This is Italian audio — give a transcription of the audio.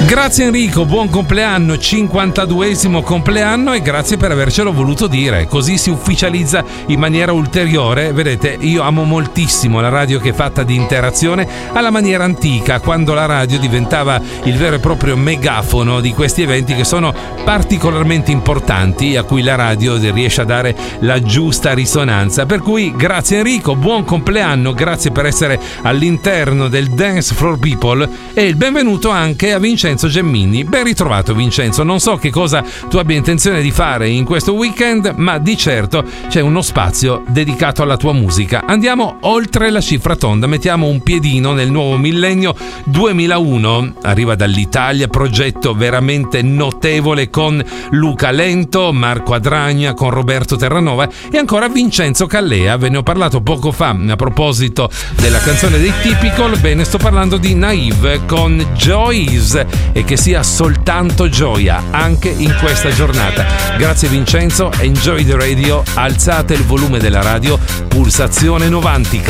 Grazie Enrico, buon compleanno, 52esimo compleanno, e grazie per avercelo voluto dire, così si ufficializza in maniera ulteriore. Vedete, io amo moltissimo la radio che è fatta di interazione alla maniera antica, quando la radio diventava il vero e proprio megafono di questi eventi che sono particolarmente importanti, a cui la radio riesce a dare la giusta risonanza. Per cui grazie Enrico, buon compleanno, grazie per essere all'interno del Dance Floor People, e il benvenuto anche a Vincenzo Gemmini. Ben ritrovato Vincenzo, non so che cosa tu abbia intenzione di fare in questo weekend, ma di certo c'è uno spazio dedicato alla tua musica. Andiamo oltre la cifra tonda, mettiamo un piedino nel nuovo millennio 2001. Arriva dall'Italia, progetto veramente notevole con Luca Lento, Marco Adragna, con Roberto Terranova e ancora Vincenzo Callea. Ve ne ho parlato poco fa a proposito della canzone dei Typical. Bene, sto parlando di Naive con Joyce, e che sia soltanto gioia anche in questa giornata. Grazie Vincenzo, enjoy the radio, alzate il volume della radio, pulsazione 90.